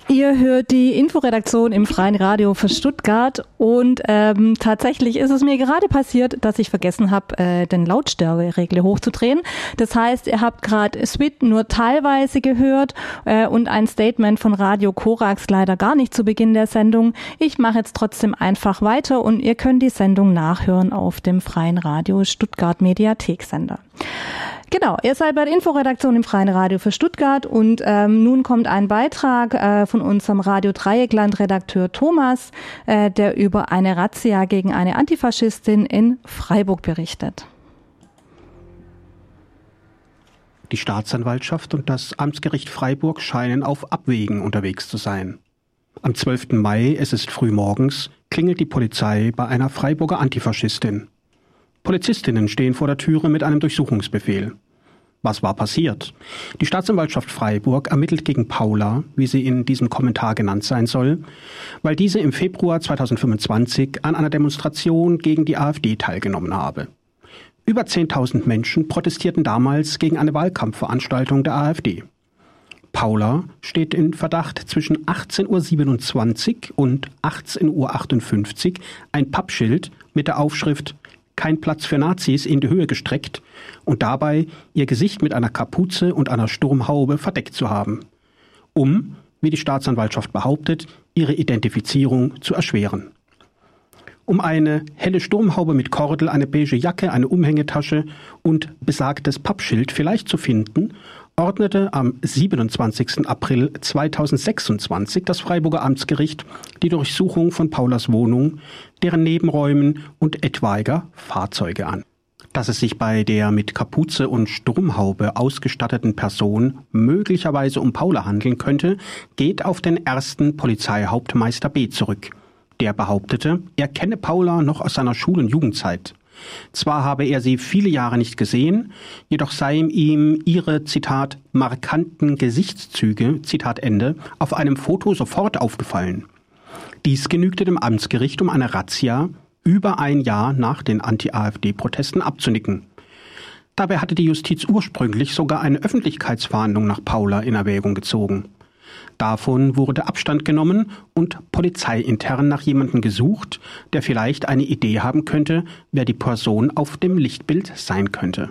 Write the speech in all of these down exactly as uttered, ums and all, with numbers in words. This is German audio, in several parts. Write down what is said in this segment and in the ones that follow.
Ihr hört die Inforedaktion im Freien Radio für Stuttgart und ähm, tatsächlich ist es mir gerade passiert, dass ich vergessen habe, äh, den Lautstärkeregler hochzudrehen. Das heißt, ihr habt gerade Sweet nur teilweise gehört äh, und ein Statement von Radio Korax leider gar nicht zu Beginn der Sendung. Ich mache jetzt trotzdem einfach weiter und ihr könnt die Sendung nachhören auf dem Freien Radio Stuttgart Mediathek-Sender. Genau, ihr seid bei der Inforedaktion im Freien Radio für Stuttgart und ähm, nun kommt ein Beitrag äh, von unserem Radio Dreieckland-Redakteur Thomas, äh, der über eine Razzia gegen eine Antifaschistin in Freiburg berichtet. Die Staatsanwaltschaft und das Amtsgericht Freiburg scheinen auf Abwägen unterwegs zu sein. Am zwölften Mai, es ist frühmorgens, klingelt die Polizei bei einer Freiburger Antifaschistin. Polizistinnen stehen vor der Türe mit einem Durchsuchungsbefehl. Was war passiert? Die Staatsanwaltschaft Freiburg ermittelt gegen Paula, wie sie in diesem Kommentar genannt sein soll, weil diese im Februar zweitausendfünfundzwanzig an einer Demonstration gegen die AfD teilgenommen habe. Über zehntausend Menschen protestierten damals gegen eine Wahlkampfveranstaltung der AfD. Paula steht in Verdacht, zwischen achtzehn Uhr siebenundzwanzig und achtzehn Uhr achtundfünfzig ein Pappschild mit der Aufschrift „Kein Platz für Nazis" in die Höhe gestreckt und dabei ihr Gesicht mit einer Kapuze und einer Sturmhaube verdeckt zu haben, um, wie die Staatsanwaltschaft behauptet, ihre Identifizierung zu erschweren. Um eine helle Sturmhaube mit Kordel, eine beige Jacke, eine Umhängetasche und besagtes Pappschild vielleicht zu finden, ordnete am siebenundzwanzigsten April zweitausendsechsundzwanzig das Freiburger Amtsgericht die Durchsuchung von Paulas Wohnung, deren Nebenräumen und etwaiger Fahrzeuge an. Dass es sich bei der mit Kapuze und Sturmhaube ausgestatteten Person möglicherweise um Paula handeln könnte, geht auf den ersten Polizeihauptmeister B. zurück. Der behauptete, er kenne Paula noch aus seiner Schul- und Jugendzeit. Zwar habe er sie viele Jahre nicht gesehen, jedoch seien ihm ihre, Zitat, markanten Gesichtszüge, Zitat Ende, auf einem Foto sofort aufgefallen. Dies genügte dem Amtsgericht, um eine Razzia über ein Jahr nach den Anti-AfD-Protesten abzunicken. Dabei hatte die Justiz ursprünglich sogar eine Öffentlichkeitsfahndung nach Paula in Erwägung gezogen. Davon wurde Abstand genommen und polizeiintern nach jemandem gesucht, der vielleicht eine Idee haben könnte, wer die Person auf dem Lichtbild sein könnte.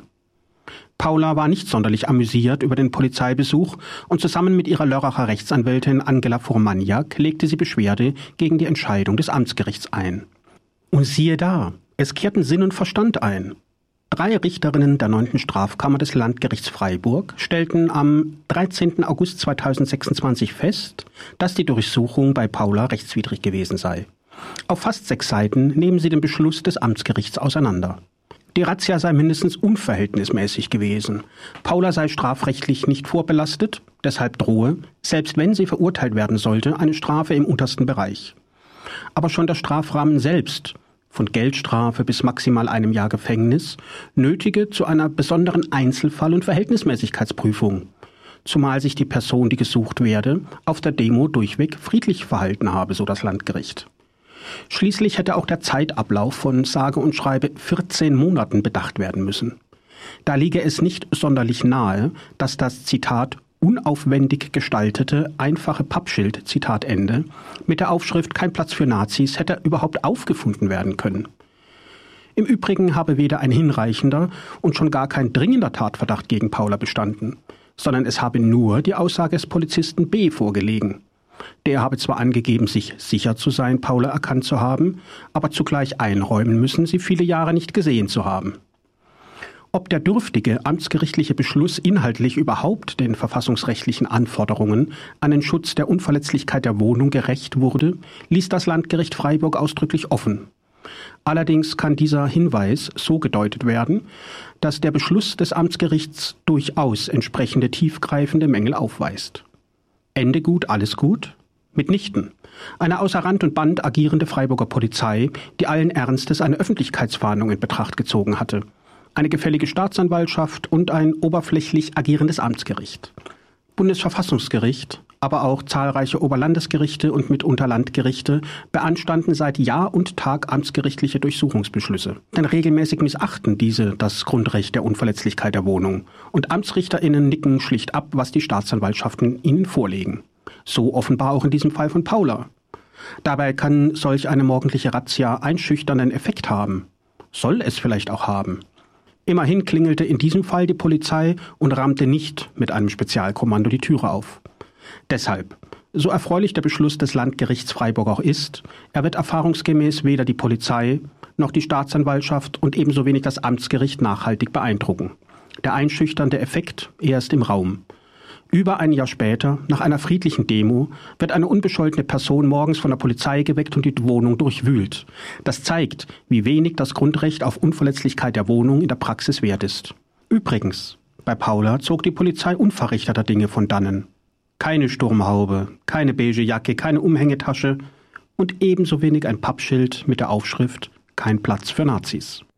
Paula war nicht sonderlich amüsiert über den Polizeibesuch und zusammen mit ihrer Lörracher Rechtsanwältin Angela Furmaniak legte sie Beschwerde gegen die Entscheidung des Amtsgerichts ein. Und siehe da, es kehrten Sinn und Verstand ein. Drei Richterinnen der neunten Strafkammer des Landgerichts Freiburg stellten am dreizehnten August zweitausendsechsundzwanzig fest, dass die Durchsuchung bei Paula rechtswidrig gewesen sei. Auf fast sechs Seiten nehmen sie den Beschluss des Amtsgerichts auseinander. Die Razzia sei mindestens unverhältnismäßig gewesen. Paula sei strafrechtlich nicht vorbelastet, deshalb drohe, selbst wenn sie verurteilt werden sollte, eine Strafe im untersten Bereich. Aber schon der Strafrahmen selbst, von Geldstrafe bis maximal einem Jahr Gefängnis, nötige zu einer besonderen Einzelfall- und Verhältnismäßigkeitsprüfung, zumal sich die Person, die gesucht werde, auf der Demo durchweg friedlich verhalten habe, so das Landgericht. Schließlich hätte auch der Zeitablauf von sage und schreibe vierzehn Monaten bedacht werden müssen. Da liege es nicht sonderlich nahe, dass das, Zitat, unaufwendig gestaltete, einfache Pappschild, Zitat Ende, mit der Aufschrift „Kein Platz für Nazis" hätte überhaupt aufgefunden werden können. Im Übrigen habe weder ein hinreichender und schon gar kein dringender Tatverdacht gegen Paula bestanden, sondern es habe nur die Aussage des Polizisten B. vorgelegen. Der habe zwar angegeben, sich sicher zu sein, Paula erkannt zu haben, aber zugleich einräumen müssen, sie viele Jahre nicht gesehen zu haben. Ob der dürftige amtsgerichtliche Beschluss inhaltlich überhaupt den verfassungsrechtlichen Anforderungen an den Schutz der Unverletzlichkeit der Wohnung gerecht wurde, ließ das Landgericht Freiburg ausdrücklich offen. Allerdings kann dieser Hinweis so gedeutet werden, dass der Beschluss des Amtsgerichts durchaus entsprechende tiefgreifende Mängel aufweist. Ende gut, alles gut? Mitnichten. Eine außer Rand und Band agierende Freiburger Polizei, die allen Ernstes eine Öffentlichkeitsfahndung in Betracht gezogen hatte. Eine gefällige Staatsanwaltschaft und ein oberflächlich agierendes Amtsgericht. Bundesverfassungsgericht, aber auch zahlreiche Oberlandesgerichte und mitunter Landgerichte beanstanden seit Jahr und Tag amtsgerichtliche Durchsuchungsbeschlüsse. Denn regelmäßig missachten diese das Grundrecht der Unverletzlichkeit der Wohnung und AmtsrichterInnen nicken schlicht ab, was die Staatsanwaltschaften ihnen vorlegen. So offenbar auch in diesem Fall von Paula. Dabei kann solch eine morgendliche Razzia einschüchternden Effekt haben. Soll es vielleicht auch haben. Immerhin klingelte in diesem Fall die Polizei und rammte nicht mit einem Spezialkommando die Türe auf. Deshalb, so erfreulich der Beschluss des Landgerichts Freiburg auch ist, er wird erfahrungsgemäß weder die Polizei noch die Staatsanwaltschaft und ebenso wenig das Amtsgericht nachhaltig beeindrucken. Der einschüchternde Effekt erst im Raum. Über ein Jahr später, nach einer friedlichen Demo, wird eine unbescholtene Person morgens von der Polizei geweckt und die Wohnung durchwühlt. Das zeigt, wie wenig das Grundrecht auf Unverletzlichkeit der Wohnung in der Praxis wert ist. Übrigens, bei Paula zog die Polizei unverrichteter Dinge von dannen. Keine Sturmhaube, keine beige Jacke, keine Umhängetasche und ebenso wenig ein Pappschild mit der Aufschrift »Kein Platz für Nazis«.